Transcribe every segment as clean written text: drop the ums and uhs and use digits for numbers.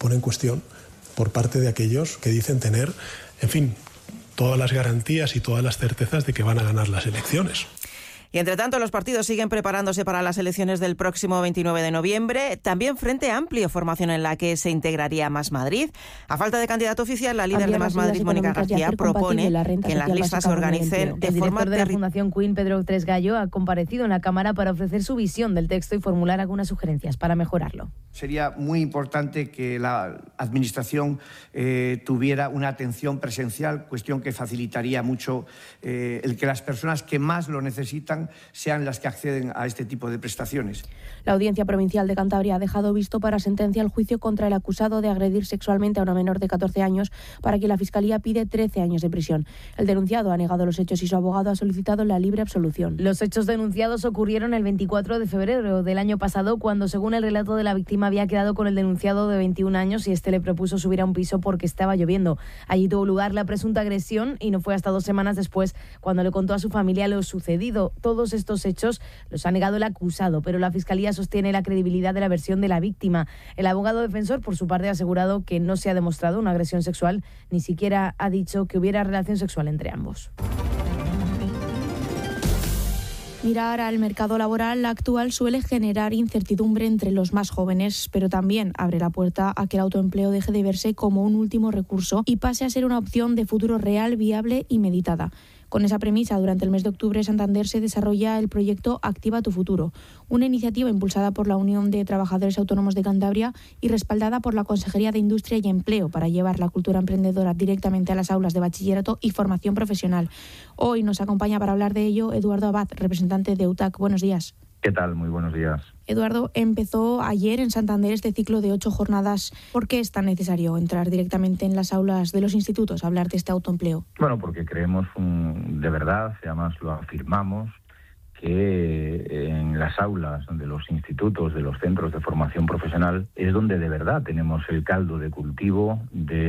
pone en cuestión por parte de aquellos que dicen tener, en fin, todas las garantías y todas las certezas de que van a ganar las elecciones. Y entre tanto, los partidos siguen preparándose para las elecciones del próximo 29 de noviembre. También Frente Amplio, formación en la que se integraría Más Madrid. A falta de candidato oficial, la líder de Más Madrid, Mónica García, propone que en las listas se organicen de forma... El director de la Fundación Queen, Pedro Tresgallo, ha comparecido en la Cámara para ofrecer su visión del texto y formular algunas sugerencias para mejorarlo. Sería muy importante que la Administración tuviera una atención presencial, cuestión que facilitaría mucho el que las personas que más lo necesitan sean las que acceden a este tipo de prestaciones. La Audiencia Provincial de Cantabria ha dejado visto para sentencia el juicio contra el acusado de agredir sexualmente a una menor de 14 años, para que la Fiscalía pide 13 años de prisión. El denunciado ha negado los hechos y su abogado ha solicitado la libre absolución. Los hechos denunciados ocurrieron el 24 de febrero del año pasado, cuando, según el relato de la víctima, había quedado con el denunciado de 21 años y este le propuso subir a un piso porque estaba lloviendo. Allí tuvo lugar la presunta agresión y no fue hasta 2 semanas después cuando le contó a su familia lo sucedido. Todos estos hechos los ha negado el acusado, pero la Fiscalía sostiene la credibilidad de la versión de la víctima. El abogado defensor, por su parte, ha asegurado que no se ha demostrado una agresión sexual, ni siquiera ha dicho que hubiera relación sexual entre ambos. Mirar al mercado laboral actual suele generar incertidumbre entre los más jóvenes, pero también abre la puerta a que el autoempleo deje de verse como un último recurso y pase a ser una opción de futuro real, viable y meditada. Con esa premisa, durante el mes de octubre, Santander se desarrolla el proyecto Activa tu Futuro, una iniciativa impulsada por la Unión de Trabajadores Autónomos de Cantabria y respaldada por la Consejería de Industria y Empleo para llevar la cultura emprendedora directamente a las aulas de bachillerato y formación profesional. Hoy nos acompaña para hablar de ello Eduardo Abad, representante de EUTAC. Buenos días. ¿Qué tal? Muy buenos días. Eduardo, empezó ayer en Santander este ciclo de 8 jornadas. ¿Por qué es tan necesario entrar directamente en las aulas de los institutos a hablar de este autoempleo? Bueno, porque creemos de verdad, y además lo afirmamos, que en las aulas de los institutos, de los centros de formación profesional, es donde de verdad tenemos el caldo de cultivo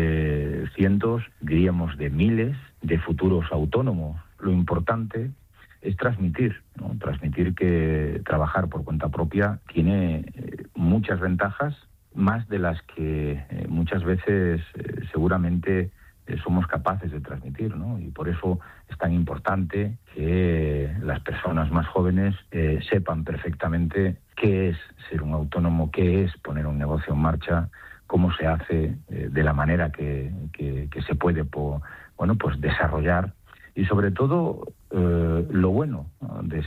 de cientos, diríamos de miles, de futuros autónomos. Lo importante es transmitir, ¿no? Transmitir que trabajar por cuenta propia tiene muchas ventajas, más de las que muchas veces seguramente somos capaces de transmitir, ¿no? Y por eso es tan importante que las personas más jóvenes sepan perfectamente qué es ser un autónomo, qué es poner un negocio en marcha, cómo se hace, de la manera que se puede pues desarrollar. Y sobre todo, lo bueno de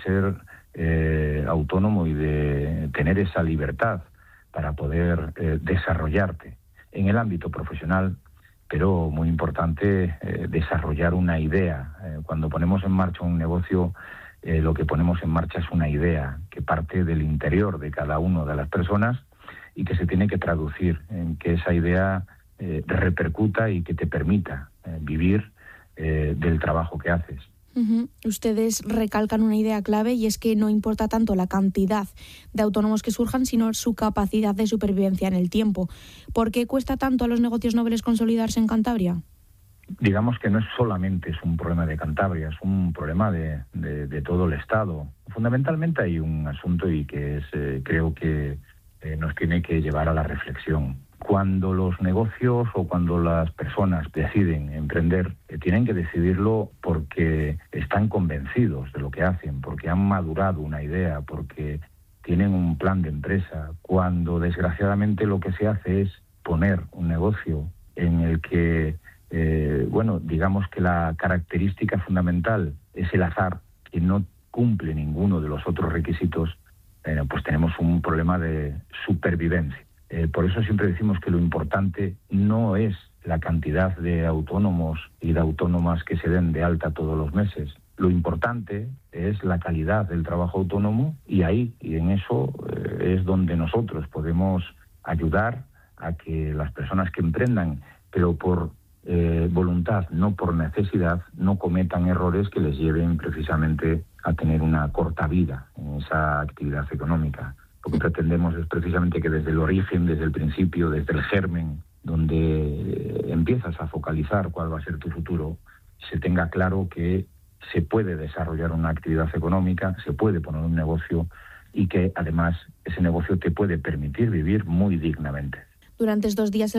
ser autónomo y de tener esa libertad para poder desarrollarte en el ámbito profesional, pero muy importante desarrollar una idea. Cuando ponemos en marcha un negocio, lo que ponemos en marcha es una idea que parte del interior de cada una de las personas y que se tiene que traducir en que esa idea repercuta y que te permita vivir del trabajo que haces. Ustedes recalcan una idea clave, y es que no importa tanto la cantidad de autónomos que surjan, sino su capacidad de supervivencia en el tiempo. ¿Por qué cuesta tanto a los negocios nobles consolidarse en Cantabria? Digamos que no es solamente un problema de Cantabria, es un problema de todo el Estado. Fundamentalmente hay un asunto y que es creo que nos tiene que llevar a la reflexión. Cuando los negocios o cuando las personas deciden emprender, tienen que decidirlo porque están convencidos de lo que hacen, porque han madurado una idea, porque tienen un plan de empresa. Cuando desgraciadamente lo que se hace es poner un negocio en el que, digamos que la característica fundamental es el azar, que no cumple ninguno de los otros requisitos, pues tenemos un problema de supervivencia. Por eso siempre decimos que lo importante no es la cantidad de autónomos y de autónomas que se den de alta todos los meses. Lo importante es la calidad del trabajo autónomo, y en eso es donde nosotros podemos ayudar a que las personas que emprendan, pero por voluntad, no por necesidad, no cometan errores que les lleven precisamente a tener una corta vida en esa actividad económica. Lo que pretendemos es precisamente que desde el origen, desde el principio, desde el germen, donde empiezas a focalizar cuál va a ser tu futuro, se tenga claro que se puede desarrollar una actividad económica, se puede poner un negocio y que además ese negocio te puede permitir vivir muy dignamente. Durante estos días